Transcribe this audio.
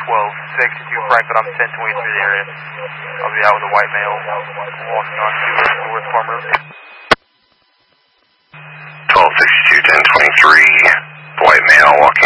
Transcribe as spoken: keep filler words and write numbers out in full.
twelve sixty-two Frankfurt, I'm ten twenty-three the area. I'll be out with a white male walking on to North Farm Road. twelve sixty-two, ten twenty-three, white male walking